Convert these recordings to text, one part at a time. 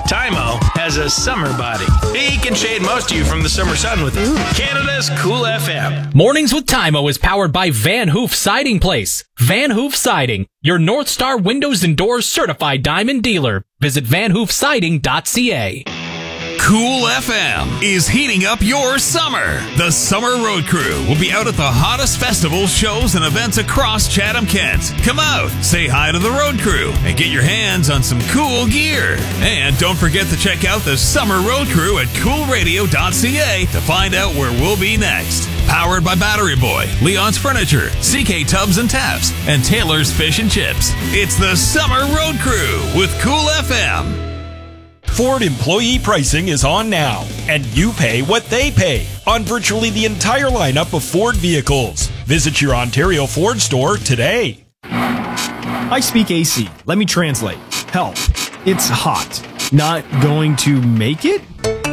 Tymo has a summer body. He can shade most of you from the summer sun with Canada's Cool FM. Mornings with Tymo is powered by Van Hoof Siding Place. Van Hoof Siding, your North Star Windows and Doors certified diamond dealer. Visit vanhoofsiding.ca. Cool FM is heating up your summer. The Summer Road Crew will be out at the hottest festivals, shows, and events across Chatham-Kent. Come out, say hi to the Road Crew, and get your hands on some cool gear. And don't forget to check out the Summer Road Crew at coolradio.ca to find out where we'll be next. Powered by Battery Boy, Leon's Furniture, CK Tubs and Taps, and Taylor's Fish and Chips. It's the Summer Road Crew with Cool FM. Ford employee pricing is on now, and you pay what they pay on virtually the entire lineup of Ford vehicles. Visit your Ontario Ford store today. I speak AC. Let me translate. Help. It's hot. Not going to make it?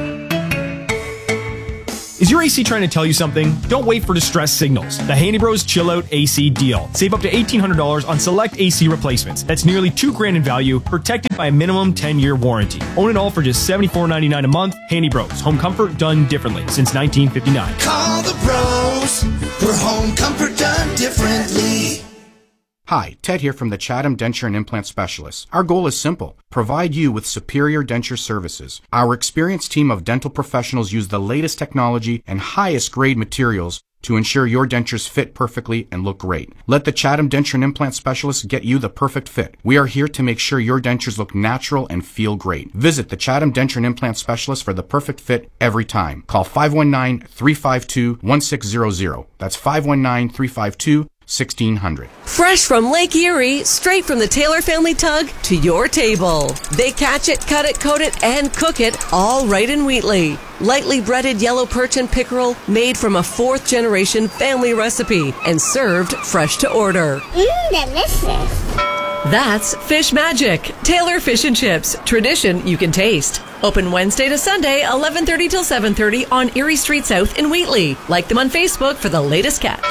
Is your AC trying to tell you something? Don't wait for distress signals. The Handy Bros Chill Out AC deal. Save up to $1,800 on select AC replacements. That's nearly $2,000 in value, protected by a minimum 10-year warranty. Own it all for just $74.99 a month. Handy Bros. Home comfort done differently since 1959. Call the Bros for home comfort done differently. Hi, Ted here from the Chatham Denture and Implant Specialists. Our goal is simple: provide you with superior denture services. Our experienced team of dental professionals use the latest technology and highest grade materials to ensure your dentures fit perfectly and look great. Let the Chatham Denture and Implant Specialists get you the perfect fit. We are here to make sure your dentures look natural and feel great. Visit the Chatham Denture and Implant Specialists for the perfect fit every time. Call 519-352-1600. That's 519-352-1600. Fresh from Lake Erie, straight from the Taylor family tug to your table. They catch it, cut it, coat it, and cook it all right in Wheatley. Lightly breaded yellow perch and pickerel made from a 4th generation family recipe and served fresh to order. Delicious. That's Fish Magic. Taylor Fish and Chips. Tradition you can taste. Open Wednesday to Sunday, 11:30 till 7:30 on Erie Street South in Wheatley. Like them on Facebook for the latest catch.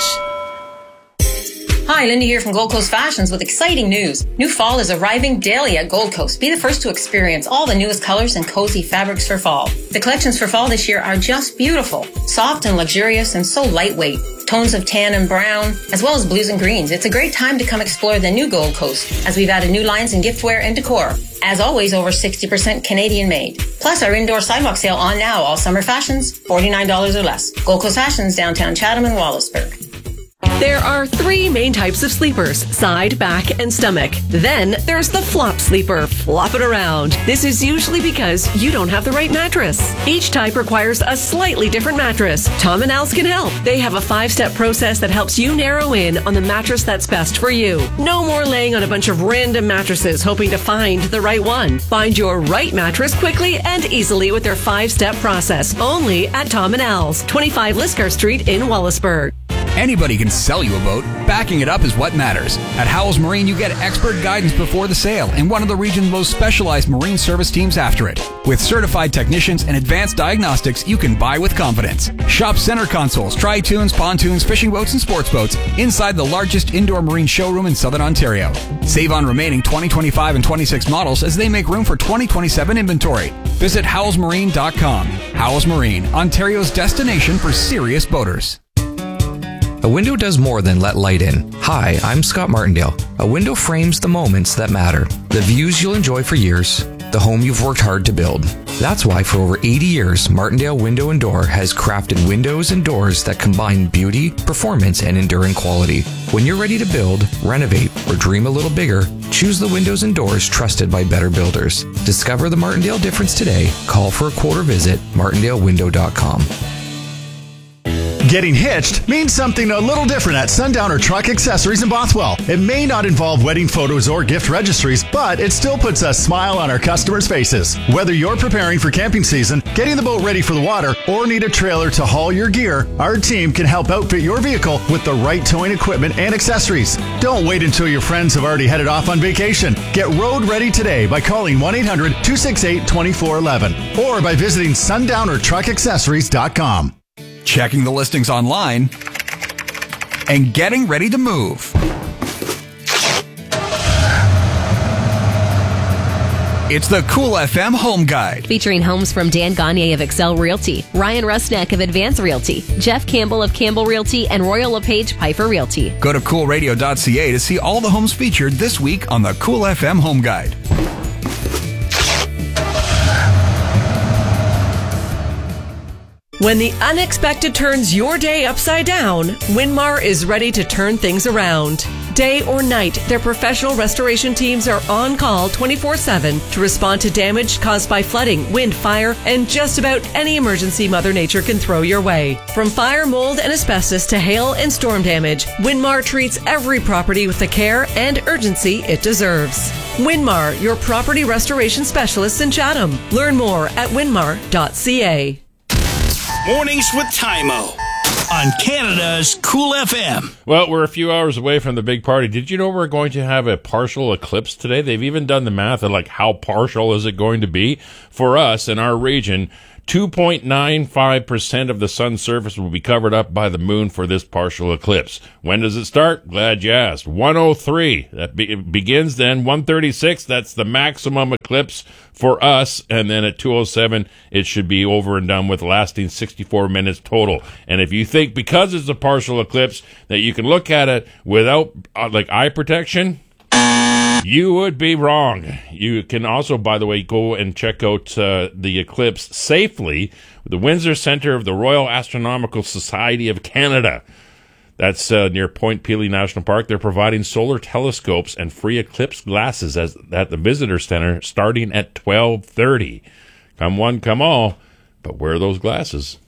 Hi, Linda here from Gold Coast Fashions with exciting news. New fall is arriving daily at Gold Coast. Be the first to experience all the newest colors and cozy fabrics for fall. The collections for fall this year are just beautiful. Soft and luxurious and so lightweight. Tones of tan and brown, as well as blues and greens. It's a great time to come explore the new Gold Coast, as we've added new lines in giftware and decor. As always, over 60% Canadian made. Plus, our indoor sidewalk sale on now. All summer fashions, $49 or less. Gold Coast Fashions, downtown Chatham and Wallaceburg. There are 3 main types of sleepers: side, back, and stomach. Then there's the flop sleeper. Flop it around. This is usually because you don't have the right mattress. Each type requires a slightly different mattress. Tom & Al's can help. They have a 5-step process that helps you narrow in on the mattress that's best for you. No more laying on a bunch of random mattresses hoping to find the right one. Find your right mattress quickly and easily with their 5-step process. Only at Tom & Al's, 25 Liscar Street in Wallaceburg. Anybody can sell you a boat. Backing it up is what matters. At Howells Marine, you get expert guidance before the sale and one of the region's most specialized marine service teams after it. With certified technicians and advanced diagnostics, you can buy with confidence. Shop center consoles, tri-tunes, pontoons, fishing boats, and sports boats inside the largest indoor marine showroom in Southern Ontario. Save on remaining 2025 and 26 models as they make room for 2027 inventory. Visit howellsmarine.com. Howells Marine, Ontario's destination for serious boaters. A window does more than let light in. Hi, I'm Scott Martindale. A window frames the moments that matter. The views you'll enjoy for years. The home you've worked hard to build. That's why for over 80 years, Martindale Window & Door has crafted windows and doors that combine beauty, performance, and enduring quality. When you're ready to build, renovate, or dream a little bigger, choose the windows and doors trusted by better builders. Discover the Martindale difference today. Call for a quote or visit martindalewindow.com. Getting hitched means something a little different at Sundowner Truck Accessories in Bothwell. It may not involve wedding photos or gift registries, but it still puts a smile on our customers' faces. Whether you're preparing for camping season, getting the boat ready for the water, or need a trailer to haul your gear, our team can help outfit your vehicle with the right towing equipment and accessories. Don't wait until your friends have already headed off on vacation. Get road ready today by calling 1-800-268-2411 or by visiting sundownertruckaccessories.com. Checking the listings online, and getting ready to move. It's the Cool FM Home Guide. Featuring homes from Dan Gagne of Excel Realty, Ryan Rusnak of Advance Realty, Jeff Campbell of Campbell Realty, and Royal LePage Piper Realty. Go to coolradio.ca to see all the homes featured this week on the Cool FM Home Guide. When the unexpected turns your day upside down, Winmar is ready to turn things around. Day or night, their professional restoration teams are on call 24/7 to respond to damage caused by flooding, wind, fire, and just about any emergency Mother Nature can throw your way. From fire, mold, and asbestos to hail and storm damage, Winmar treats every property with the care and urgency it deserves. Winmar, your property restoration specialists in Chatham. Learn more at winmar.ca. Mornings with Tymo on Canada's Cool FM. Well, we're a few hours away from the big party. Did you know we're going to have a partial eclipse today? They've even done the math of like how partial is it going to be for us in our region. 2.95% of the sun's surface will be covered up by the moon for this partial eclipse. When does it start? Glad you asked. 1:03. That begins then. 1:36. That's the maximum eclipse for us. And then at 2:07, it should be over and done with, lasting 64 minutes total. And if you think because it's a partial eclipse that you can look at it without like eye protection, you would be wrong. You can also, by the way, go and check out the eclipse safely with the Windsor Center of the Royal Astronomical Society of Canada. That's near Point Pelee National Park. They're providing solar telescopes and free eclipse glasses at the visitor center starting at 12:30. Come one, come all, but wear those glasses.